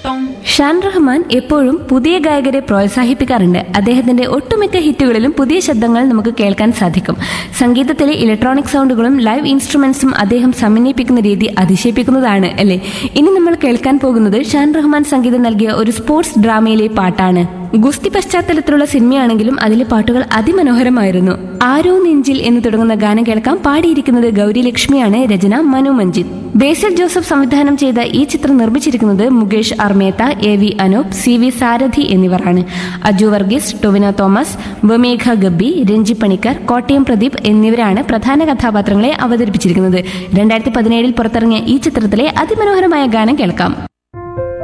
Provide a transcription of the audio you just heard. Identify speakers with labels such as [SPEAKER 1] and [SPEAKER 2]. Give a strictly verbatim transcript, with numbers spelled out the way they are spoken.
[SPEAKER 1] ഷാൻ റഹ്മാൻ എപ്പോഴും പുതിയ ഗായകരെ പ്രോത്സാഹിപ്പിക്കാറുണ്ട്. അദ്ദേഹത്തിന്റെ ഒട്ടുമിക്ക ഹിറ്റുകളിലും പുതിയ ശബ്ദങ്ങൾ നമുക്ക് കേൾക്കാൻ സാധിക്കും. സംഗീതത്തിലെ ഇലക്ട്രോണിക് സൗണ്ടുകളും ലൈവ് ഇൻസ്ട്രുമെന്റ്സും അദ്ദേഹം സമന്വയിപ്പിക്കുന്ന രീതി അതിശയിപ്പിക്കുന്നതാണ് അല്ലേ? ഇനി നമ്മൾ കേൾക്കാൻ പോകുന്നത് ഷാൻ റഹ്മാൻ സംഗീതം നൽകിയ ഒരു സ്പോർട്സ് ഡ്രാമയിലെ പാട്ടാണ്. ഗുസ്തി പശ്ചാത്തലത്തിലുള്ള സിനിമയാണെങ്കിലും അതിലെ പാട്ടുകൾ അതിമനോഹരമായിരുന്നു. ആരോ നെഞ്ചിൽ എന്ന് തുടങ്ങുന്ന ഗാനം കേൾക്കാം. പാടിയിരിക്കുന്നത് ഗൗരി ലക്ഷ്മിയാണ്, രചന മനു മഞ്ജിത്ത്. ബേസിൽ ജോസഫ് സംവിധാനം ചെയ്ത ഈ ചിത്രം നിർമ്മിച്ചിരിക്കുന്നത് Mukesh അർമേത്ത, A V Anoop, C V സാരഥി എന്നിവരാണ്. അജു വർഗീസ്, ടൊവിനോ തോമസ്, ബമേഘ ഗബ്ബി, രഞ്ജി പണിക്കർ, കോട്ടയം പ്രദീപ് എന്നിവരാണ് പ്രധാന കഥാപാത്രങ്ങളെ അവതരിപ്പിച്ചിരിക്കുന്നത്. രണ്ടായിരത്തി പതിനേഴിൽ പുറത്തിറങ്ങിയ ഈ ചിത്രത്തിലെ അതിമനോഹരമായ ഗാനം കേൾക്കാം.